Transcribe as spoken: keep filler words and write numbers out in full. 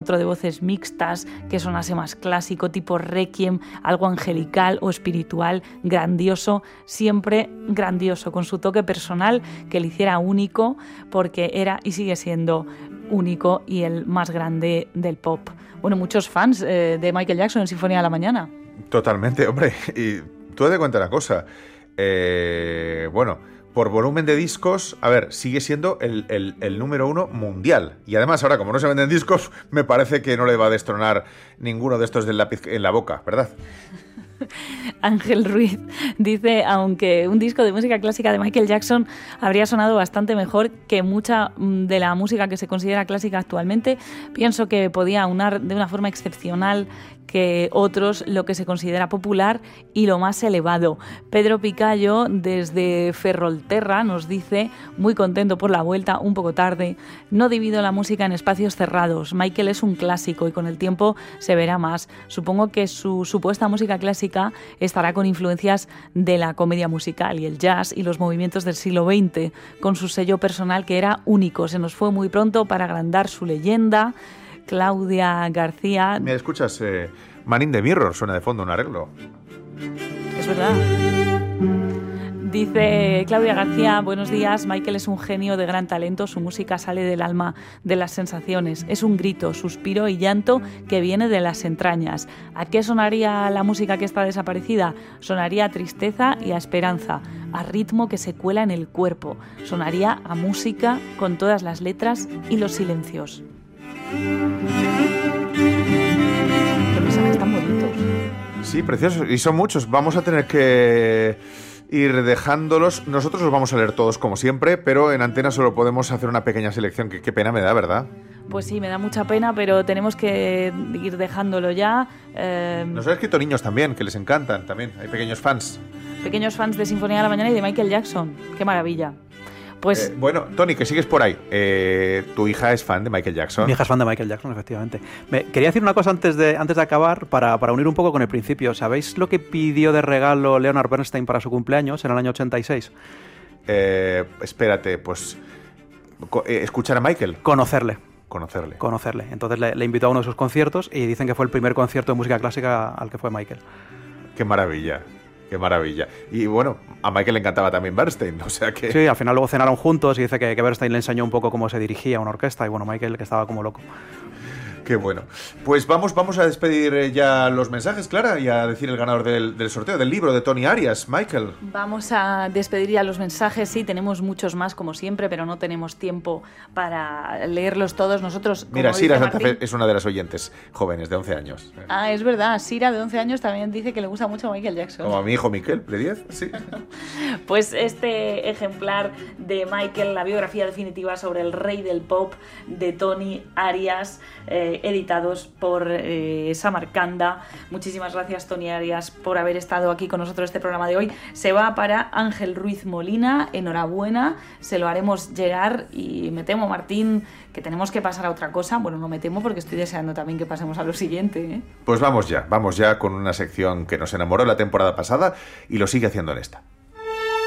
otro de voces mixtas, que sonase más clásico, tipo requiem, algo angelical o espiritual, grandioso, siempre grandioso, con su toque personal que le hiciera único, porque era y sigue siendo único y el más grande del pop. Bueno, muchos fans eh, de Michael Jackson en Sinfonía de la Mañana. Totalmente, hombre. Y tú te das cuenta una cosa. Eh, bueno, por volumen de discos, a ver, sigue siendo el, el, el número uno mundial. Y además, ahora, como no se venden discos, me parece que no le va a destronar ninguno de estos del lápiz en la boca, ¿verdad? Ángel Ruiz dice, aunque un disco de música clásica de Michael Jackson habría sonado bastante mejor que mucha de la música que se considera clásica actualmente, pienso que podía aunar de una forma excepcional que otros lo que se considera popular y lo más elevado. Pedro Picayo, desde Ferrolterra, nos dice, muy contento por la vuelta, un poco tarde, no divido la música en espacios cerrados. Michael es un clásico y con el tiempo se verá más. Supongo que su supuesta música clásica estará con influencias de la comedia musical y el jazz y los movimientos del siglo veinte, con su sello personal que era único. Se nos fue muy pronto para agrandar su leyenda. Claudia García... Mira, escuchas, eh, Man in the Mirror, suena de fondo un arreglo. Es verdad. Dice Claudia García, buenos días, Michael es un genio de gran talento, su música sale del alma, de las sensaciones, es un grito, suspiro y llanto que viene de las entrañas. ¿A qué sonaría la música que está desaparecida? Sonaría a tristeza y a esperanza, a ritmo que se cuela en el cuerpo, sonaría a música con todas las letras y los silencios. Qué mensajes tan bonitos. Sí, preciosos. Y son muchos. Vamos a tener que ir dejándolos. Nosotros los vamos a leer todos como siempre, pero en Antena solo podemos hacer una pequeña selección. Que qué pena me da, ¿verdad? Pues sí, me da mucha pena, pero tenemos que ir dejándolo ya. Eh... Nos han escrito niños también, que les encantan también. Hay pequeños fans. Pequeños fans de Sinfonía de la Mañana y de Michael Jackson. ¡Qué maravilla! Pues... Eh, bueno, Tony, que sigues por ahí. Eh, ¿Tu hija es fan de Michael Jackson? Mi hija es fan de Michael Jackson, efectivamente. Me, quería decir una cosa antes de, antes de acabar, para, para unir un poco con el principio. ¿Sabéis lo que pidió de regalo Leonard Bernstein para su cumpleaños en el año ochenta y seis? Eh, espérate, pues... Eh, ¿escuchar a Michael? Conocerle. Conocerle. Conocerle. Entonces le, le invitó a uno de sus conciertos y dicen que fue el primer concierto de música clásica al que fue Michael. ¡Qué maravilla! ¡Qué maravilla! Y bueno, a Michael le encantaba también Bernstein, o sea que... Sí, al final luego cenaron juntos y dice que, que Bernstein le enseñó un poco cómo se dirigía una orquesta y bueno, Michael que estaba como loco. Qué bueno. Pues vamos, vamos a despedir ya los mensajes, Clara, y a decir el ganador del, del sorteo del libro de Tony Arias, Michael. Vamos a despedir ya los mensajes. Sí, tenemos muchos más como siempre, pero no tenemos tiempo para leerlos todos. Nosotros, como Mira, Sira Martín, Santa Fe es una de las oyentes jóvenes de once años. Ah, es verdad. Sira, de once años, también dice que le gusta mucho Michael Jackson. Como a mi hijo Miquel, de diez, sí. Pues este ejemplar de Michael, la biografía definitiva sobre el rey del pop de Tony Arias, eh, editados por eh, Samarcanda. Muchísimas gracias, Tony Arias, por haber estado aquí con nosotros este programa de hoy. Se va para Ángel Ruiz Molina, enhorabuena, se lo haremos llegar y me temo, Martín, que tenemos que pasar a otra cosa. Bueno, no me temo porque estoy deseando también que pasemos a lo siguiente, ¿eh? Pues vamos ya, vamos ya con una sección que nos enamoró la temporada pasada y lo sigue haciendo en esta.